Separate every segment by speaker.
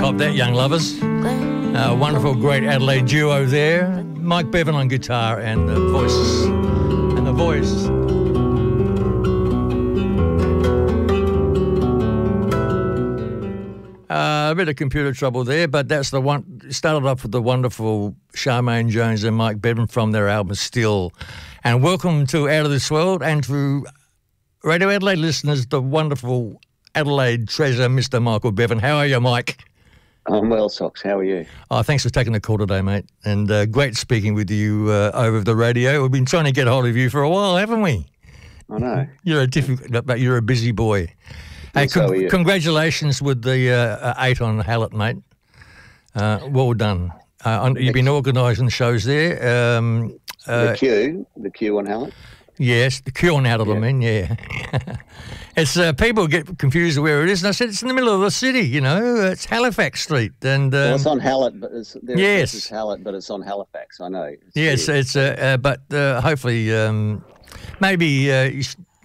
Speaker 1: Cop that, young lovers. Wonderful, great Adelaide duo there. Mike Bevan on guitar and the voice. And the voice. A bit of computer trouble there, but that's the one. Started off with the wonderful Charmaine Jones and Mike Bevan from their album Still. And welcome to Out of This World and to Radio Adelaide listeners, the wonderful Adelaide treasure, Mr. Michael Bevan. How are you, Mike?
Speaker 2: I'm well, Socks. How are you?
Speaker 1: Oh, thanks for taking the call today, mate. And great speaking with you over the radio. We've been trying to get hold of you for a while, haven't we?
Speaker 2: I know.
Speaker 1: But you're a busy boy. Hey, congratulations with the 8 on Hallett, mate. Well done. You've been organising shows there.
Speaker 2: The Q on Hallett?
Speaker 1: Yes, the Q on Hallett, I mean, yeah. It's people get confused where it is, and I said it's in the middle of the city, you know. It's Halifax Street. And
Speaker 2: well, it's on Hallett, but
Speaker 1: yes.
Speaker 2: It's Hallett, but it's on Halifax, I know.
Speaker 1: But hopefully maybe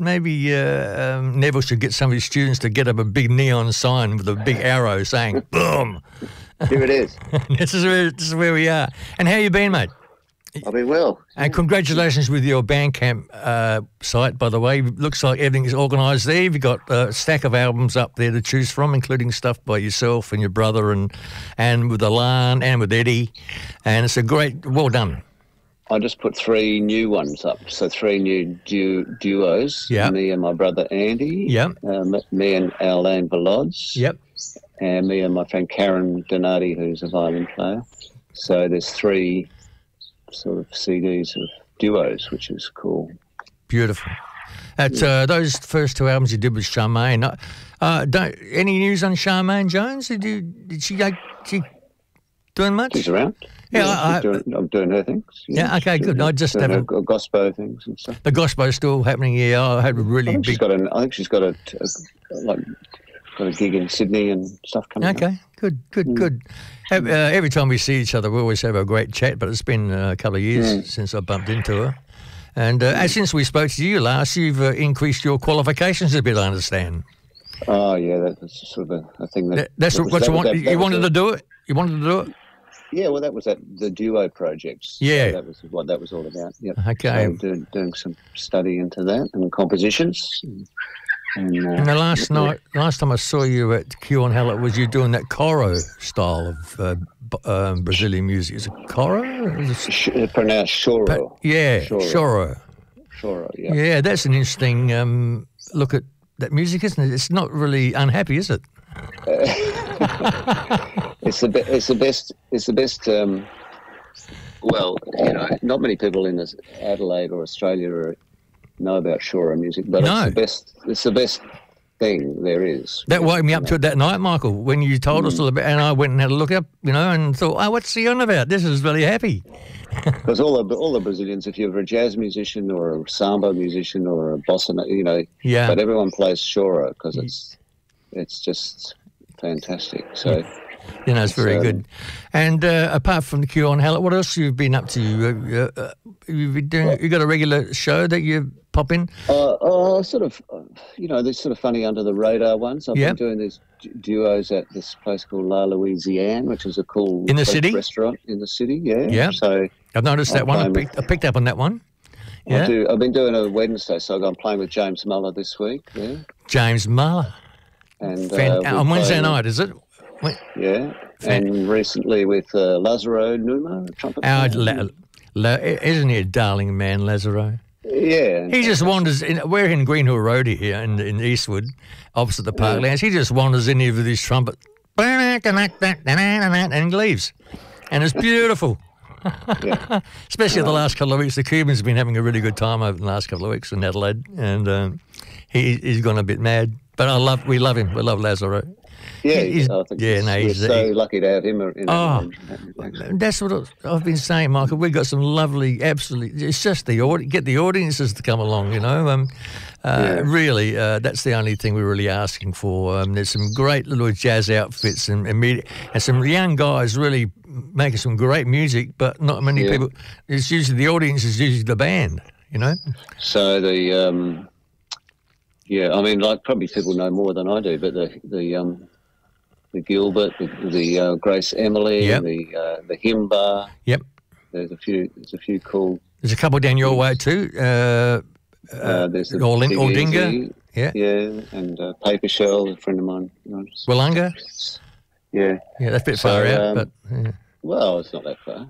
Speaker 1: Neville should get some of his students to get up a big neon sign with a big arrow saying, boom.
Speaker 2: Here it is.
Speaker 1: This is where we are. And how you been, mate?
Speaker 2: I've been well.
Speaker 1: And congratulations with your Bandcamp site, by the way. Looks like everything's organised there. You've got a stack of albums up there to choose from, including stuff by yourself and your brother and with Alan and with Eddie. And it's a great, well done.
Speaker 2: I just put 3 new ones up, so 3 new duos.
Speaker 1: Yep.
Speaker 2: Me and my brother Andy.
Speaker 1: Yep.
Speaker 2: Me and Alain Velods.
Speaker 1: Yep.
Speaker 2: And me and my friend Karen Donati, who's a violin player. So there's 3 sort of CDs of duos, which is cool.
Speaker 1: Beautiful. Those first 2 albums you did with Charmaine. Any news on Charmaine Jones? Did she doing much?
Speaker 2: She's around.
Speaker 1: Yeah,
Speaker 2: I'm doing her things.
Speaker 1: Yeah, okay, good. I just haven't.
Speaker 2: Gospo things and stuff.
Speaker 1: The Gospo's still happening. Yeah, I had a really big.
Speaker 2: I think she's got a gig in Sydney and stuff coming up.
Speaker 1: Okay, good. Every time we see each other, we always have a great chat, but it's been a couple of years since I bumped into her. And since we spoke to you last, you've increased your qualifications a bit, I understand.
Speaker 2: Oh, yeah, that's sort of a thing that...
Speaker 1: You wanted to do it? You wanted to do it?
Speaker 2: Yeah, well, that was the duo projects.
Speaker 1: Yeah.
Speaker 2: So that was what that was all about. Yep.
Speaker 1: Okay.
Speaker 2: So doing some study into that and compositions. And
Speaker 1: the last time I saw you at Q on Hallett was you doing that coro style of Brazilian music. Is it coro?
Speaker 2: Pronounced choro.
Speaker 1: Choro.
Speaker 2: Choro, yeah.
Speaker 1: Yeah, that's an interesting look at that music, isn't it? It's not really unhappy, is it?
Speaker 2: It's the best. Well, you know, not many people in Adelaide or Australia know about choro music, but it's the best thing there is.
Speaker 1: That woke me up to it that night, Michael, when you told us all about, and I went and had a look up, you know, and thought, oh, what's he on about? This is really happy.
Speaker 2: Because all the Brazilians, if you're a jazz musician or a samba musician or a bossa, you know, but everyone plays choro because it's just fantastic. So.
Speaker 1: You know, it's very good. And apart from the Q on Hallett, what else have you been up to? You've been doing. You got a regular show that you pop in?
Speaker 2: Sort of. You know, these sort of funny under the radar ones. I've been doing these duos at this place called La Louisiane, which is a cool
Speaker 1: in the city
Speaker 2: restaurant in the city. Yeah.
Speaker 1: Yeah.
Speaker 2: So
Speaker 1: I've noticed that one. I picked up on that one. Yeah.
Speaker 2: I've been doing a Wednesday, so I'm playing with James Muller this week. Yeah.
Speaker 1: James Muller.
Speaker 2: And
Speaker 1: on Wednesday night, is it?
Speaker 2: Yeah, and recently with Lazaro Numa, trumpet player.
Speaker 1: Isn't he a darling man, Lazaro?
Speaker 2: Yeah.
Speaker 1: He just wanders in. We're in Greenhill Road here in Eastwood, opposite the Parklands. He just wanders in here with his trumpet, and he leaves. And it's beautiful. Especially the last couple of weeks. The Cubans have been having a really good time over the last couple of weeks in Adelaide, and he's gone a bit mad. But we love him. We love Lazaro.
Speaker 2: Yeah, he's so lucky to have him.
Speaker 1: That's what I've been saying, Michael. We've got some lovely, absolutely. It's just get the audiences to come along, you know. Really, that's the only thing we're really asking for. There's some great little jazz outfits and some young guys really making some great music, but not many people. It's usually the audience is usually the band, you know.
Speaker 2: So I mean, like probably people know more than I do, but the the Gilbert, the Grace Emily,
Speaker 1: Yep.
Speaker 2: the Himba.
Speaker 1: Yep.
Speaker 2: There's a few cool.
Speaker 1: There's a couple down your way too.
Speaker 2: There's the
Speaker 1: Aldinga. Yeah.
Speaker 2: Yeah, and Paper Shell, a friend of mine.
Speaker 1: Willunga.
Speaker 2: Yeah.
Speaker 1: Yeah, that's a bit far out, but. Yeah.
Speaker 2: Well, it's not that far.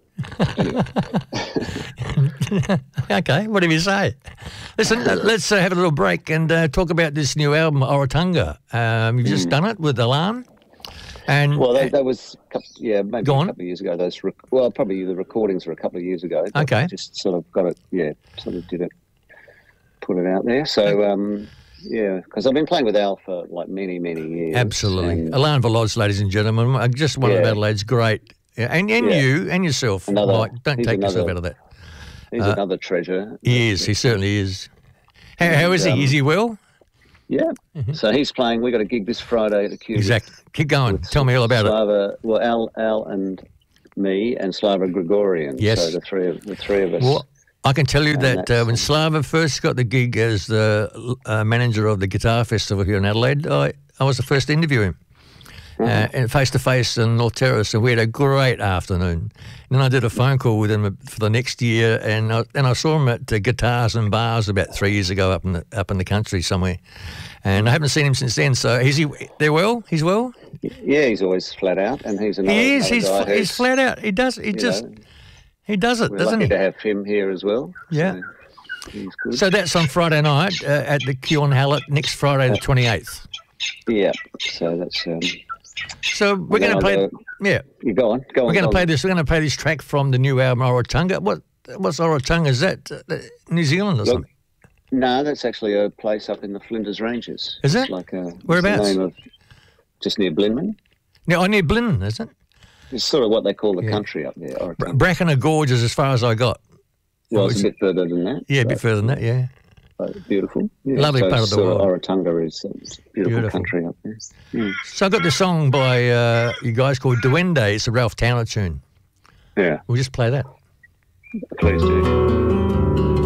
Speaker 1: Okay, whatever you say. Listen, let's have a little break and talk about this new album, Orotunga. You've just done it with Alan. And
Speaker 2: well, that was maybe a couple of years ago. Probably the recordings were a couple of years ago.
Speaker 1: Okay,
Speaker 2: just sort of got it. Sort of did it, put it out there. So because I've been playing with Al for like many years.
Speaker 1: Absolutely, Alan Veloz, ladies and gentlemen, just one of Adelaide's great. Yeah, and you and yourself, Mike. Don't take yourself out of that.
Speaker 2: He's another treasure.
Speaker 1: He is. He certainly is. How is he? Is he well?
Speaker 2: Yeah. Mm-hmm. So he's playing. We got a gig this Friday at the Cubic.
Speaker 1: Exactly. Keep going. Tell me all about
Speaker 2: it. Well, Al and me and Slava Gregorian.
Speaker 1: Yes.
Speaker 2: So the three of us.
Speaker 1: Well, I can tell you that when Slava first got the gig as the manager of the Guitar Festival here in Adelaide, I was the first to interview him. And face-to-face in North Terrace, and we had a great afternoon. And then I did a phone call with him for the next year, and I saw him at Guitars and Bars about 3 years ago up in the country somewhere. And I haven't seen him since then. So they're well? He's well?
Speaker 2: Yeah, he's always flat out, and he's another.
Speaker 1: He is. He's flat out. He does. He does it, doesn't he? We're lucky
Speaker 2: to have him here as well.
Speaker 1: Yeah.
Speaker 2: So he's good.
Speaker 1: So that's on Friday night at the Keon Hallett next Friday the 28th.
Speaker 2: Yeah. So that's.
Speaker 1: So we're going to play.
Speaker 2: You go on.
Speaker 1: We're going to play this. We're going to play this track from the new album Orotunga. What's Orotunga? Is that New Zealand or something?
Speaker 2: No, that's actually a place up in the Flinders Ranges.
Speaker 1: Is it?
Speaker 2: It's like
Speaker 1: whereabouts?
Speaker 2: The name of just near Blenheim.
Speaker 1: Yeah, near Blenheim, is it?
Speaker 2: It's sort of what they call the country up there.
Speaker 1: Brackena Gorge is as far as I got.
Speaker 2: Well, it's a bit further than that.
Speaker 1: Yeah, a bit further than that. Yeah.
Speaker 2: Beautiful. Yeah.
Speaker 1: Lovely part of the world.
Speaker 2: Orotunga is beautiful country up there. Yeah.
Speaker 1: So I got this song by you guys called Duende. It's a Ralph Towner tune.
Speaker 2: Yeah.
Speaker 1: We'll just play that.
Speaker 2: Please do.